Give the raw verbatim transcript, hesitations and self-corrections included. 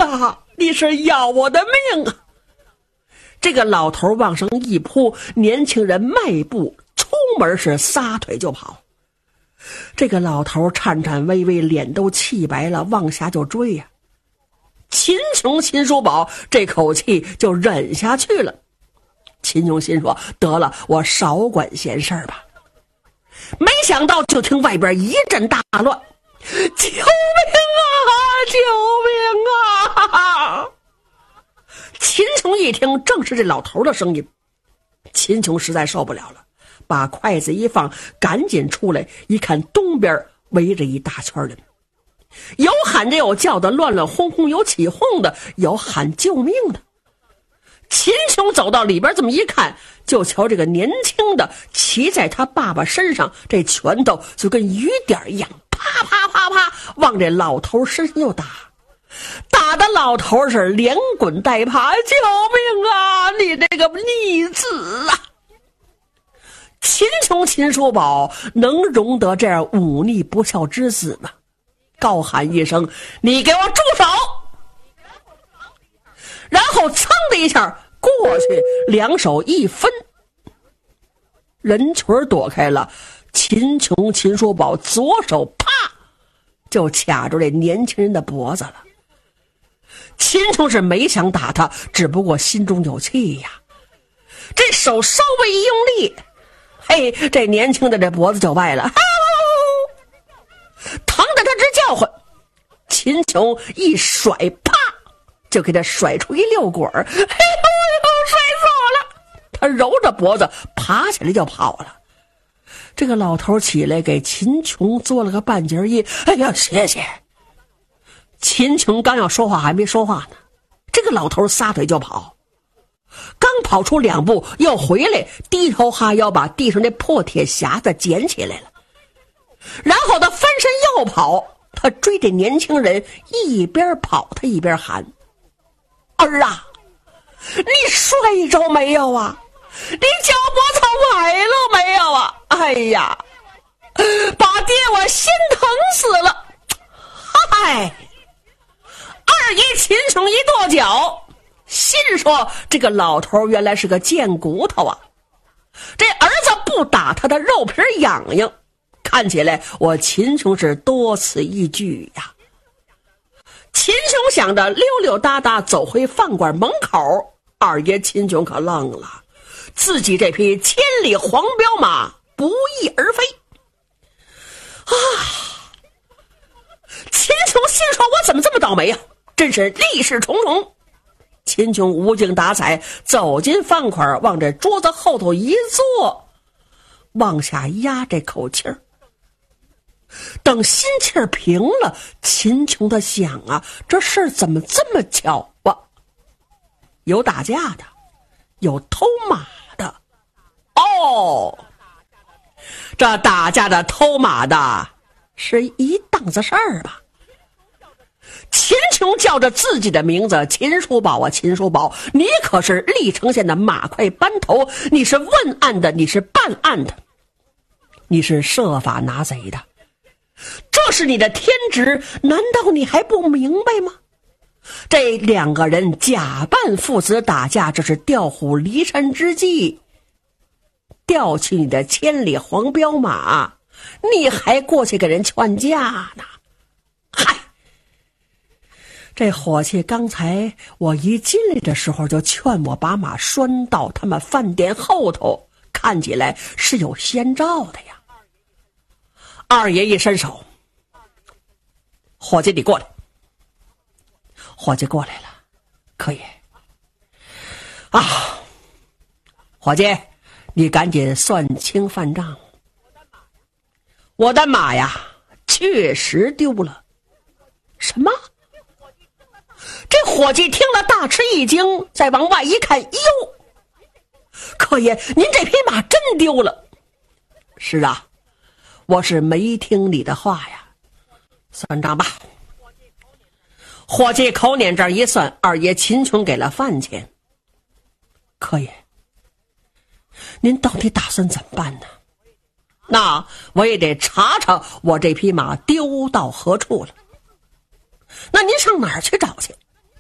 啊，你是要我的命啊！这个老头往上一扑，年轻人迈步出门是撒腿就跑。这个老头颤颤巍巍，脸都气白了，往下就追呀、啊。秦琼、秦叔宝这口气就忍下去了。秦琼心说：得了，我少管闲事儿吧。没想到就听外边一阵大乱，救命啊！救命啊！秦琼一听，正是这老头的声音。秦琼实在受不了了，把筷子一放，赶紧出来一看，东边围着一大圈人，有喊着有叫的，乱乱哄哄，有起哄的，有喊救命的。秦琼走到里边这么一看，就瞧这个年轻的骑在他爸爸身上，这拳头就跟雨点一样，啪啪啪啪往这老头身上就打，打的老头是连滚带爬，救命啊！你这个逆子啊！秦琼、秦叔宝能容得这样忤逆不孝之子吗？高喊一声：你给我住手！然后噌的一下过去，两手一分，人群躲开了。秦琼、秦叔宝左手啪就卡住这年轻人的脖子了。秦琼是没想打他，只不过心中有气呀。这手稍微一用力，嘿，这年轻的这脖子就歪了，疼得他直叫唤。秦琼一甩，啪就给他甩出一溜滚儿，嘿呦呦，摔死我了！他揉着脖子爬起来就跑了。这个老头起来给秦琼做了个半截揖，哎呀，谢谢。秦琼刚要说话，还没说话呢，这个老头撒腿就跑。刚跑出两步，又回来，低头哈腰把地上那破铁匣子捡起来了。然后他翻身又跑，他追这年轻人，一边跑他一边喊：儿啊，你摔着没有啊？你脚脖子崴了没有啊？哎呀，把爹我心疼死了！嗨，二爷秦琼一跺脚，心说这个老头原来是个贱骨头啊！这儿子不打他的肉皮痒痒，看起来我秦琼是多此一举呀。秦琼想着溜溜达达走回饭馆门口，二爷秦琼可愣了，自己这匹千里黄骠马不翼而飞啊！秦琼心说：我怎么这么倒霉呀、啊？真是利是重重。秦琼无精打采走进饭馆，往这桌子后头一坐，往下压这口气儿。等心气儿平了，秦琼的想啊，这事儿怎么这么巧啊？有打架的，有偷马的。哦，这打架的偷马的是一档子事儿吧？秦琼叫着自己的名字：秦叔宝啊，秦叔宝，你可是历城县的马快班头，你是问案的，你是办案的，你是设法拿贼的，这是你的天职，难道你还不明白吗？这两个人假扮父子打架，这是调虎离山之计，调去你的千里黄骠马，你还过去给人劝架呢？嗨，这伙计刚才我一进来的时候就劝我把马拴到他们饭店后头，看起来是有先兆的呀。二爷一伸手：伙计你过来。伙计过来了。可以啊，伙计你赶紧算清饭账。我的马呀确实丢了。什么？这伙计听了大吃一惊，再往外一看，哟，客爷您这匹马真丢了。是啊，我是没听你的话呀。算账吧。伙计口捻这一算，二爷秦琼给了饭钱。客爷您到底打算怎么办呢？那我也得查查我这匹马丢到何处了。那您上哪儿去找去？